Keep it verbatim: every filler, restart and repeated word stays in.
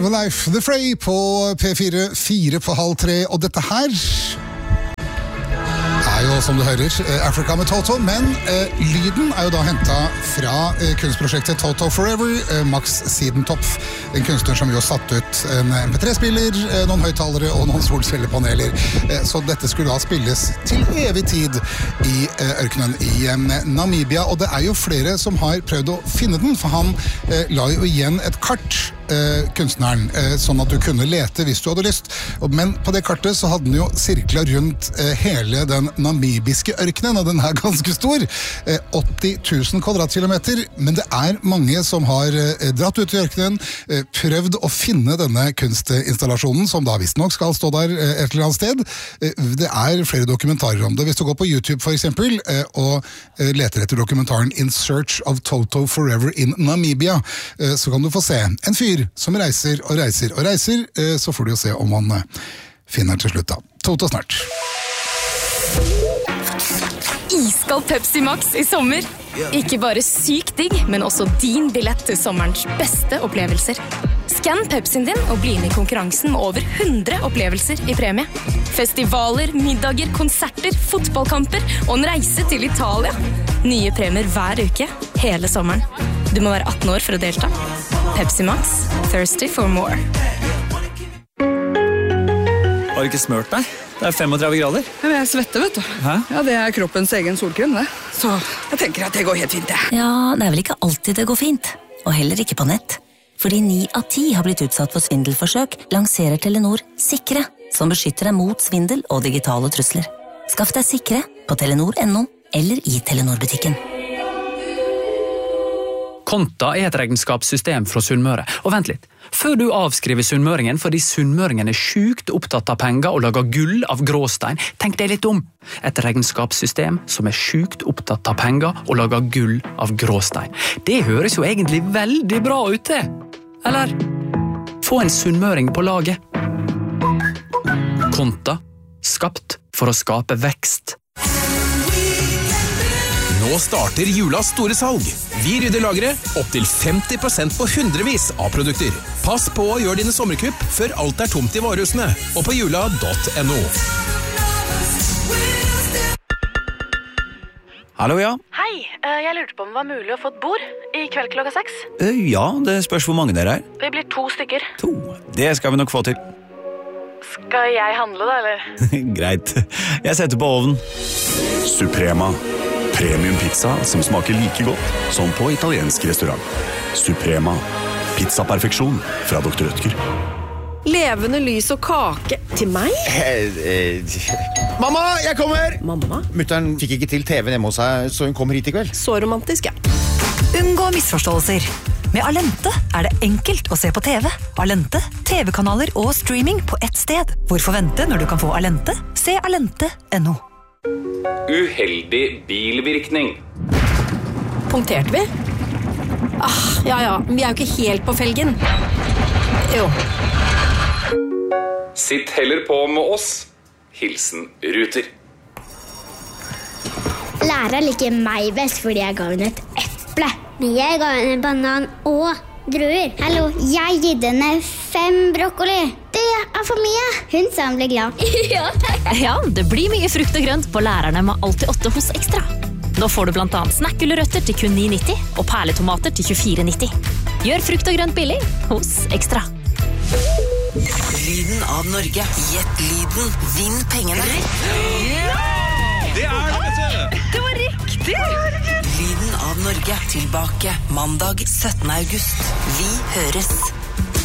Life, The Fray på P fire, fire på halv tre, og dette her er jo, som du hører, Africa med Toto, men eh, lyden er jo da hentet fra eh, kunstprosjektet Toto Forever, eh, Max Sidentopf, en kunstner som jo satt ut en M P tre-spiller, eh, noen høyttalere og noen solcellepaneler, eh, så dette skulle da spilles til evig tid i eh, ørkenen i eh, Namibia, og det er jo flere som har prøvd å finne den, for han eh, la jo igjen et kart, eh, kunstneren, eh, sånn at du kunne lete hvis du hadde lyst, men på det kartet så hadde den jo sirklet rundt eh, hele den namibiske ørkenen, og den er ganske stor, eh, åtti tusen kvadratkilometer, men det er mange som har eh, dratt ut i ørkenen, eh, prøvd å finne denne kunstinstallasjonen, som da visst nok skal stå der eh, et eller annet sted. Eh, det er flere dokumentarer om det. Hvis du går på YouTube for eksempel, eh, og eh, leter etter dokumentaren In Search of Toto Forever in Namibia, eh, så kan du få se en fyr som reiser og reiser og reiser, eh, så får du jo se om han eh, finner til slutt da. Toto snart. Iskald Pepsi Max i sommer. Ikke bare sykt digg, men også din billett til sommerens beste opplevelser. Skann Pepsien din og bli med i konkurransen med over hundre opplevelser i premie. Festivaler, middager, konserter, fotballkamper og en reise til Italia. Nye premier hver uke, hele sommeren. Du må være atten år for å delta. Pepsi Max, thirsty for more. Har du ikke smørt deg? Det er femogtredve grader. Ja, men jeg svetter, vet du. Hæ? Ja, det er kroppens egen solkrem, det. Så jeg tenker at det går helt fint, det. Ja, det er vel ikke alltid det går fint. Og heller ikke på nett. Fordi ni av ti har blitt utsatt for svindelforsøk, lanserer Telenor Sikre, som beskytter deg mot svindel og digitale trusler. Skaff deg Sikre på telenor punktum no eller i Telenor-butikken. Konta er et regnskapssystem fra Sunnmøre. Og vent litt, før du avskriver sunnmøringen fordi sunnmøringen er sjukt opptatt av penger og lager gull av gråstein, tenk deg litt om. Et regnskapssystem som er sjukt opptatt av penger og lager gull av gråstein. Det høres jo egentlig veldig bra ut det. Eller? Få en sunnmøring på laget. Konta, skapt for å skape vekst. Nå starter julas store salg. Vi rydder lageret opp til femti prosent på hundrevis av produkter. Pass på å gjøre dine sommerkupp før alt er tomt i varehusene, og på jula punktum no. Hallo, ja. Hei, jeg lurte på om det var mulig å få et bord i kveld klokka seks. Ja, det spørs hvor mange dere er. Vi blir to stykker. To. Det skal vi nok få til. Skal jeg handle da, eller? Greit. Jeg setter på ovnen. Suprema. Premium pizza som smaker like godt som på italiensk restaurant. Suprema. Pizza-perfeksjon fra doktor Rødtger. Levende lys og kake til meg? Eh, eh. Mamma, jeg kommer! Mamma? Mutteren fikk ikke til T V hjemme hos seg, så hun kommer hit i kveld. Så romantisk, ja. Unngå misforståelser. Med Alente er det enkelt å se på T V. Alente, T V-kanaler og streaming på ett sted. Hvorfor vente når du kan få Alente? Se alente punktum no. Uheldig bilvirkning. Punkterte vi? Ah, ja, ja, vi er jo ikke helt på felgen. Jo. Sitt heller på med oss. Hilsen Ruter. Læreren liker meg best fordi jeg ga henne et eple. Men jeg ga henne en banan og druer. Hallo, jeg gitt henne fem brokkoli. Det er for mye. Hun sa han ble glad. Ja. Ja, det blir mye frukt og grønt på lærerne med alltid åtte hos Ekstra. Nå får du blant annet snakkgulrøtter til kun ni nitti og perletomater til tjuefire nitti. Gjør frukt og grønt billig hos Ekstra. Lyden av Norge. Gjett lyden. Vinn pengene. Ja! Det er det, vet du! Det var riktig! Lyden av Norge. Tilbake mandag syttende august. Vi høres.